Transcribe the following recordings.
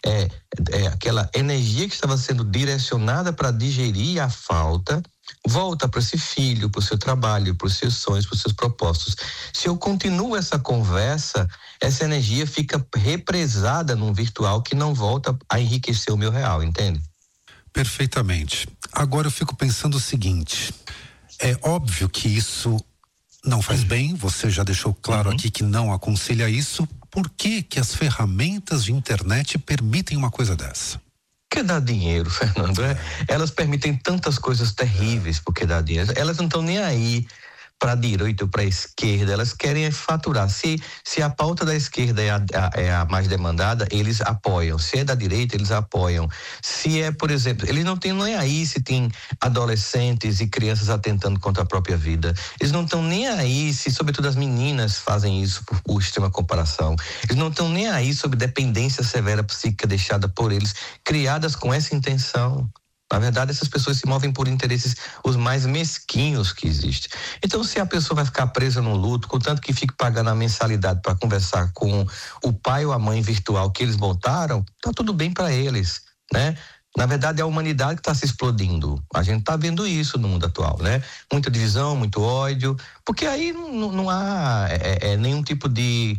aquela energia que estava sendo direcionada para digerir a falta, volta para esse filho, para o seu trabalho, para os seus sonhos, para os seus propósitos. Se eu continuo essa conversa, essa energia fica represada num virtual que não volta a enriquecer o meu real, entende? Perfeitamente. Agora eu fico pensando o seguinte, é óbvio que isso não faz bem, você já deixou claro aqui que não aconselha isso. Por que que as ferramentas de internet permitem uma coisa dessa? Porque dá dinheiro, Fernando. Elas permitem tantas coisas terríveis porque dá dinheiro. Elas não estão nem aí para a direita ou para a esquerda, elas querem faturar. Se a pauta da esquerda é a mais demandada, eles apoiam. Se é da direita, eles apoiam. Se é, por exemplo, eles não têm nem aí se tem adolescentes e crianças atentando contra a própria vida. Eles não estão nem aí se, sobretudo, as meninas fazem isso por extrema comparação. Eles não estão nem aí sobre dependência severa psíquica deixada por eles, criadas com essa intenção. Na verdade, essas pessoas se movem por interesses os mais mesquinhos que existem. Então, se a pessoa vai ficar presa no luto, contanto que fique pagando a mensalidade para conversar com o pai ou a mãe virtual que eles montaram, tá tudo bem para eles, né? Na verdade, é a humanidade que está se explodindo. A gente está vendo isso no mundo atual, né? Muita divisão, muito ódio, porque aí não há nenhum tipo de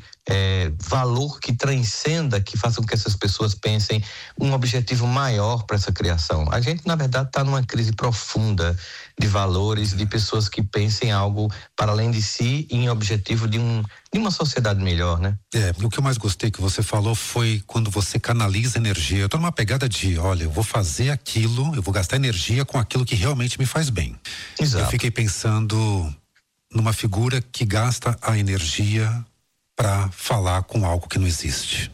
valor que transcenda, que faça com que essas pessoas pensem um objetivo maior para essa criação. A gente, na verdade, está numa crise profunda de valores, de pessoas que pensem algo para além de si e em objetivo de uma sociedade melhor, né? O que eu mais gostei que você falou foi quando você canaliza energia. Eu tô numa pegada de, olha, eu vou fazer aquilo, eu vou gastar energia com aquilo que realmente me faz bem. Exato. Eu fiquei pensando numa figura que gasta a energia para falar com algo que não existe.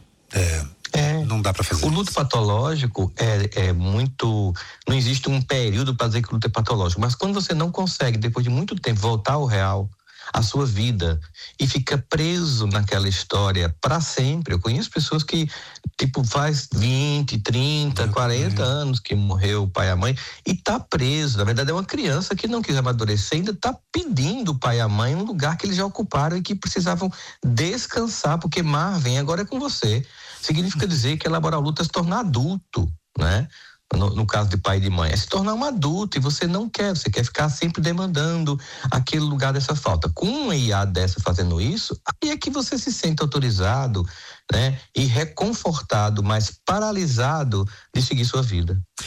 Não dá para fazer. O luto patológico é muito. Não existe um período para dizer que o luto é patológico, mas quando você não consegue, depois de muito tempo, voltar ao real, a sua vida, e fica preso naquela história para sempre. Eu conheço pessoas que, faz 20, 30, 40 anos que morreu o pai e a mãe e tá preso. Na verdade, é uma criança que não quis amadurecer, ainda tá pedindo o pai e a mãe um lugar que eles já ocuparam e que precisavam descansar, porque Marvin, agora é com você. Significa dizer que elaborar o luto é se tornar adulto, né? No caso de pai e de mãe, é se tornar um adulto, e você não quer, você quer ficar sempre demandando aquele lugar dessa falta. Com uma IA dessa fazendo isso, aí é que você se sente autorizado, né? E reconfortado, mas paralisado de seguir sua vida.